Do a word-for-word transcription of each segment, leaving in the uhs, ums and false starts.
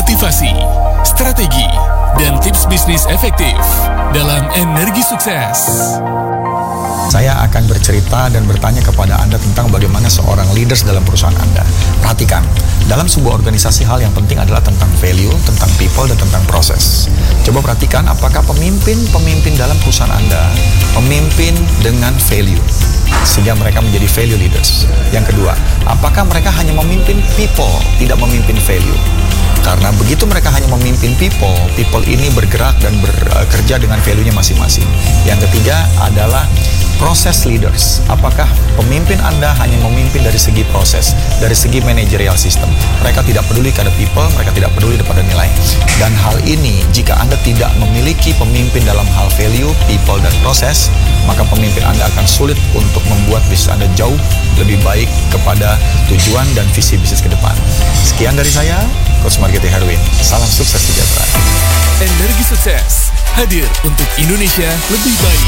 motivasi, strategi, dan tips bisnis efektif dalam Energi Sukses. Saya akan bercerita dan bertanya kepada Anda tentang bagaimana seorang leaders dalam perusahaan Anda. Perhatikan, dalam sebuah organisasi hal yang penting adalah tentang value, tentang people, dan tentang proses. Coba perhatikan apakah pemimpin-pemimpin dalam perusahaan Anda pemimpin dengan value, sehingga mereka menjadi value leaders. Yang kedua, apakah mereka hanya memimpin people, tidak memimpin value? Karena begitu mereka hanya memimpin people, people ini bergerak dan bekerja dengan value-nya masing-masing. Yang ketiga adalah proses leaders. Apakah pemimpin Anda hanya memimpin dari segi proses, dari segi managerial system? Mereka tidak peduli kepada people, mereka tidak peduli kepada nilai. Dan hal ini, jika Anda tidak memiliki pemimpin dalam hal value, people, dan proses, maka pemimpin Anda akan sulit untuk membuat bisnis Anda jauh lebih baik kepada tujuan dan visi bisnis ke depan. Sekian dari saya, Coach Margeti Herwin. Salam sukses sejahtera. Energi Sukses hadir untuk Indonesia lebih baik.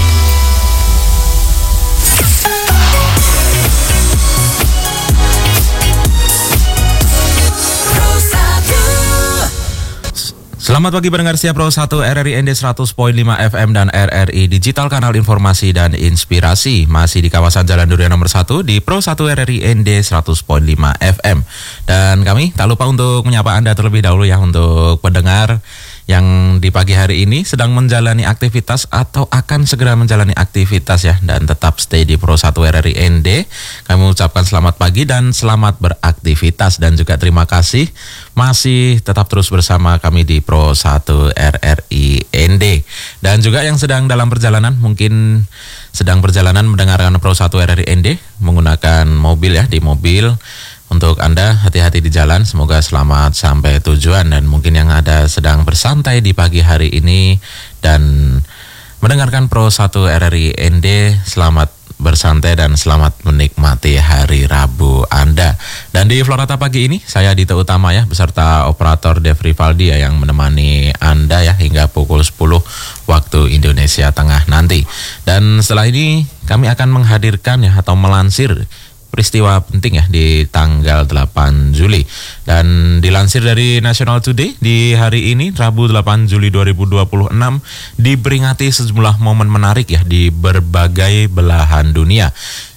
Selamat pagi pendengar setia Pro satu R R I N D seratus koma lima F M dan R R I Digital, kanal informasi dan inspirasi. Masih di kawasan Jalan Durian nomor satu di Pro satu R R I N D seratus koma lima F M. Dan kami tak lupa untuk menyapa Anda terlebih dahulu ya, untuk pendengar yang di pagi hari ini sedang menjalani aktivitas atau akan segera menjalani aktivitas ya, dan tetap stay di Pro satu R R I N D. Kami ucapkan selamat pagi dan selamat beraktivitas, dan juga terima kasih masih tetap terus bersama kami di Pro satu R R I N D. Dan juga yang sedang dalam perjalanan, mungkin sedang perjalanan mendengarkan Pro satu R R I N D menggunakan mobil ya, di mobil. Untuk Anda, hati-hati di jalan, semoga selamat sampai tujuan. Dan mungkin yang ada sedang bersantai di pagi hari ini dan mendengarkan Pro satu R R I N D, selamat bersantai dan selamat menikmati hari Rabu Anda. Dan di Florata pagi ini, saya Dito Utama ya, beserta operator Dev Rivaldi ya, yang menemani Anda ya hingga pukul sepuluh waktu Indonesia Tengah nanti. Dan setelah ini kami akan menghadirkan ya, atau melansir peristiwa penting ya di tanggal delapan Juli. Dan dilansir dari National Today, di hari ini Rabu delapan Juli dua ribu dua puluh enam diperingati sejumlah momen menarik ya di berbagai belahan dunia.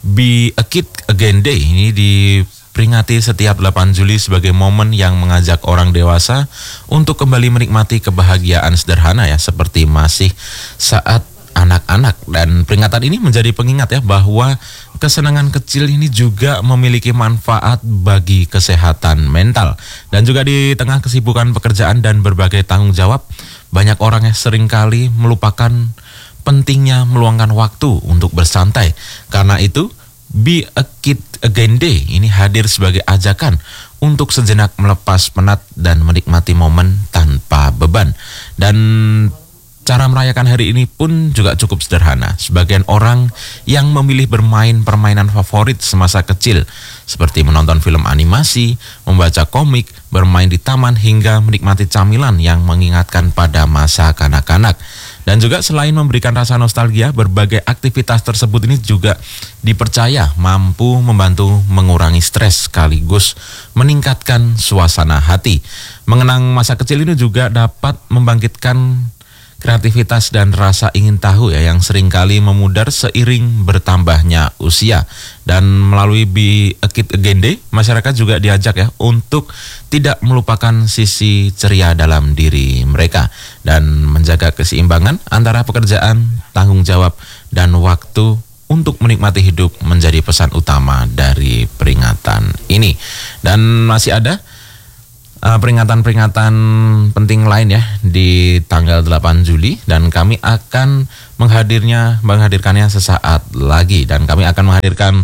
Be a Kid Again Day ini diperingati setiap delapan Juli sebagai momen yang mengajak orang dewasa untuk kembali menikmati kebahagiaan sederhana ya, seperti masih saat anak-anak. Dan peringatan ini menjadi pengingat ya, bahwa kesenangan kecil ini juga memiliki manfaat bagi kesehatan mental. Dan juga di tengah kesibukan pekerjaan dan berbagai tanggung jawab, banyak orang yang seringkali melupakan pentingnya meluangkan waktu untuk bersantai. Karena itu, Be a Kid Again Day ini hadir sebagai ajakan untuk sejenak melepas penat dan menikmati momen tanpa beban. Dan cara merayakan hari ini pun juga cukup sederhana. Sebagian orang yang memilih bermain permainan favorit semasa kecil, seperti menonton film animasi, membaca komik, bermain di taman, hingga menikmati camilan yang mengingatkan pada masa kanak-kanak. Dan juga selain memberikan rasa nostalgia, berbagai aktivitas tersebut ini juga dipercaya mampu membantu mengurangi stres sekaligus meningkatkan suasana hati. Mengenang masa kecil ini juga dapat membangkitkan kreativitas dan rasa ingin tahu ya, yang seringkali memudar seiring bertambahnya usia. Dan melalui Be a Kid Again Day, masyarakat juga diajak ya untuk tidak melupakan sisi ceria dalam diri mereka dan menjaga keseimbangan antara pekerjaan, tanggung jawab, dan waktu untuk menikmati hidup menjadi pesan utama dari peringatan ini. Dan masih ada Uh, peringatan-peringatan penting lain ya di tanggal delapan Juli, dan kami akan menghadirnya menghadirkannya sesaat lagi. Dan kami akan menghadirkan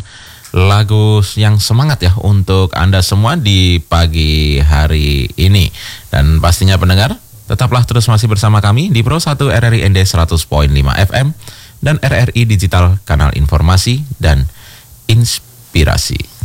lagu yang semangat ya untuk Anda semua di pagi hari ini. Dan pastinya pendengar, tetaplah terus masih bersama kami di Pro satu R R I N D seratus koma lima F M dan R R I Digital, kanal informasi dan inspirasi.